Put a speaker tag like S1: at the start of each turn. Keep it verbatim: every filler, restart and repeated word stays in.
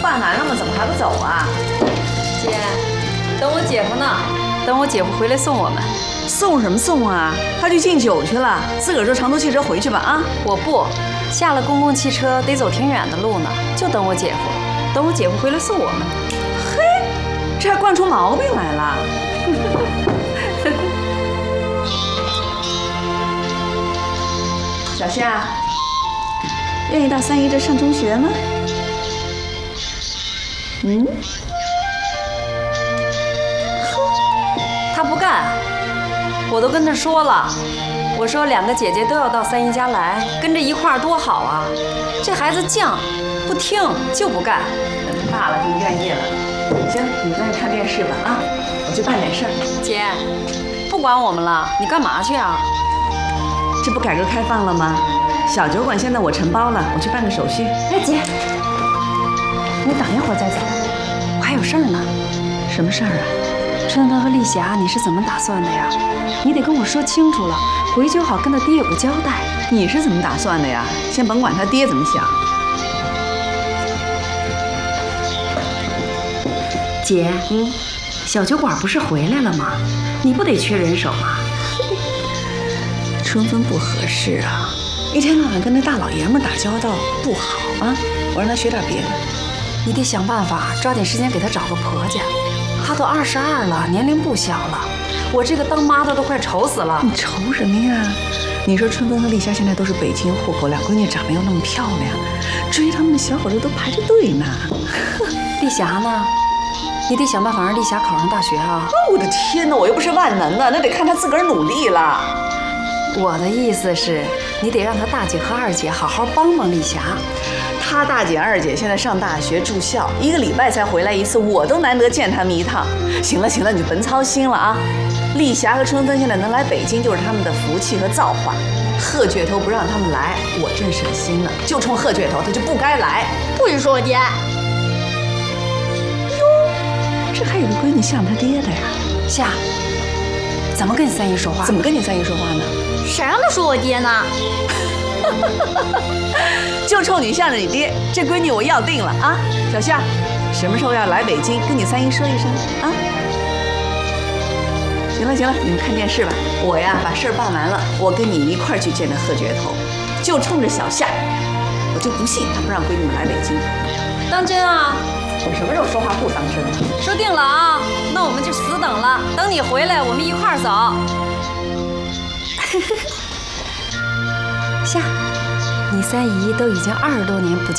S1: 办完了吗？怎么还不走啊？
S2: 姐，等我姐夫呢，等我姐夫回来送我们。
S1: 送什么送啊？他去敬酒去了，自个儿坐长途汽车回去吧啊！
S2: 我不，下了公共汽车得走挺远的路呢，就等我姐夫，等我姐夫回来送我们。
S1: 嘿，这还惯出毛病来了。小夏，愿意到三姨这上中学吗？嗯？
S2: 他不干，我都跟他说了，我说两个姐姐都要到三姨家来，跟着一块儿多好啊。这孩子犟，不听就不干。
S1: 等他大了就愿意了。行，你在这看电视吧啊，我去办点事儿。
S2: 姐，不管我们了，你干嘛去啊？
S1: 这不改革开放了吗？小酒馆现在我承包了，我去办个手续。
S2: 哎，姐，你等一会儿再走，我还有事儿呢。
S1: 什么事儿啊？
S2: 春芬和丽霞，你是怎么打算的呀？你得跟我说清楚了，回去好跟他爹有个交代。
S1: 你是怎么打算的呀？先甭管他爹怎么想。
S2: 姐，嗯，小酒馆不是回来了吗？你不得缺人手吗？
S1: 春芬不合适啊，一天到晚跟那大老爷们打交道不好啊。我让他学点别的。
S2: 你得想办法，抓紧时间给他找个婆家。她都二十二了，年龄不小了。我这个当妈的都快愁死了。
S1: 你愁什么呀？你说春芬和丽霞现在都是北京户口，两闺女长得又那么漂亮，追他们的小伙子都排着队呢。
S2: 丽霞呢？你得想办法让丽霞考上大学啊！
S1: 我的天哪，我又不是万能的，那得看她自个儿努力了。
S2: 我的意思是，你得让她大姐和二姐好好帮帮丽霞。
S1: 她大姐、二姐现在上大学住校，一个礼拜才回来一次，我都难得见他们一趟。行了行了，你就甭操心了啊！丽霞和春芬现在能来北京，就是他们的福气和造化。贺倔头不让他们来，我真省心了。就冲贺倔头，他就不该来。
S3: 不许说我爹。
S1: 哟，这还有个闺女像他爹的呀？
S2: 夏，怎么跟你三姨说话？
S1: 怎么跟你三姨说话呢？
S3: 谁让他说我爹呢？
S1: 就冲你向着你爹，这闺女我要定了啊！小夏，什么时候要来北京，跟你三姨说一声啊？行了行了，你们看电视吧。我呀，把事儿办完了，我跟你一块儿去见那贺倔头。就冲着小夏，我就不信他不让闺女们来北京。
S2: 当真啊？
S1: 我什么时候说话不当真了？
S2: 说定了啊，那我们就死等了，等你回来，我们一块儿走。夏，你三姨都已经二十多年不见。